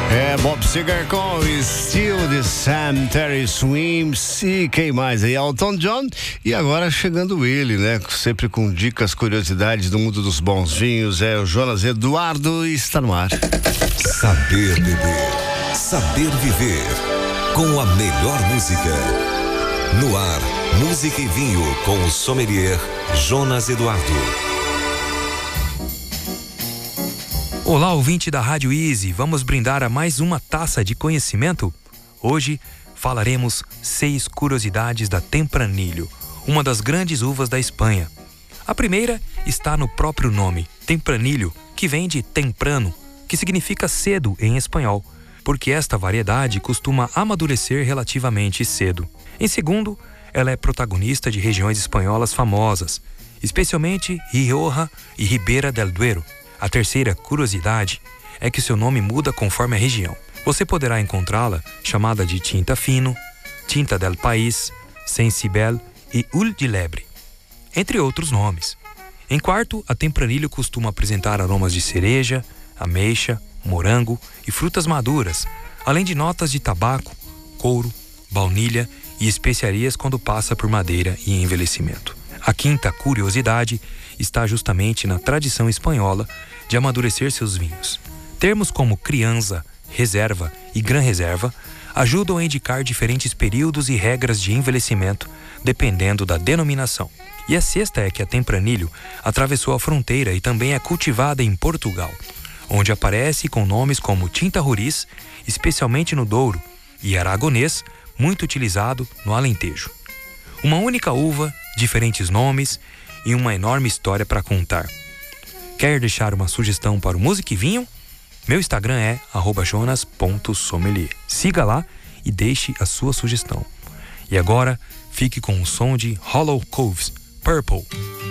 Bob Seger com Still de Sam Terry Swims e quem mais aí? Elton John. E agora chegando ele, né? Sempre com dicas, curiosidades do mundo dos bons vinhos. É o Jonas Eduardo e está no ar. Saber beber, saber viver, com a melhor música. No ar, música e vinho com o sommelier Jonas Eduardo. Olá, ouvinte da Rádio Easy, vamos brindar a mais uma taça de conhecimento? Hoje falaremos 6 curiosidades da Tempranillo, uma das grandes uvas da Espanha. A primeira está no próprio nome, Tempranillo, que vem de temprano, que significa cedo em espanhol, porque esta variedade costuma amadurecer relativamente cedo. Em segundo, ela é protagonista de regiões espanholas famosas, especialmente Rioja e Ribera del Duero. A terceira curiosidade é que seu nome muda conforme a região. Você poderá encontrá-la chamada de Tinta Fino, Tinta del País, Sensibel e Ul de Lebre, entre outros nomes. Em quarto, a Tempranillo costuma apresentar aromas de cereja, ameixa, morango e frutas maduras, além de notas de tabaco, couro, baunilha e especiarias quando passa por madeira e envelhecimento. A quinta curiosidade está justamente na tradição espanhola de amadurecer seus vinhos. Termos como criança, reserva e gran reserva ajudam a indicar diferentes períodos e regras de envelhecimento, dependendo da denominação. E a sexta é que a Tempranillo atravessou a fronteira e também é cultivada em Portugal, onde aparece com nomes como Tinta Roriz, especialmente no Douro, e Aragonês, muito utilizado no Alentejo. Uma única uva, diferentes nomes e uma enorme história para contar. Quer deixar uma sugestão para o Música e Vinho? Meu Instagram é @jonas.sommelier. Siga lá e deixe a sua sugestão. E agora, fique com o som de Hollow Coves, Purple.